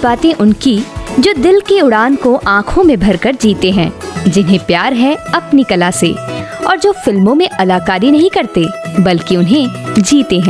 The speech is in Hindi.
बातें उनकी जो दिल की उड़ान को आँखों में भरकर जीते हैं, जिन्हें प्यार है अपनी कला से और जो फिल्मों में अदाकारी नहीं करते बल्कि उन्हें जीते हैं।